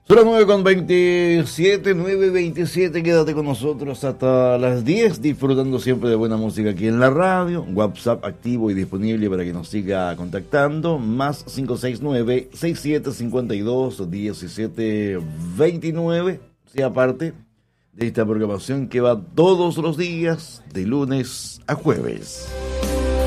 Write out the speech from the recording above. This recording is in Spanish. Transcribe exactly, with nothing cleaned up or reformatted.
Son las nueve con veintisiete, nueve veintisiete, quédate con nosotros hasta las diez, disfrutando siempre de buena música aquí en la radio. WhatsApp activo y disponible para que nos siga contactando, más cinco seis nueve, seis siete cinco dos, uno siete dos nueve. Sí, aparte de esta programación que va todos los días, de lunes a jueves.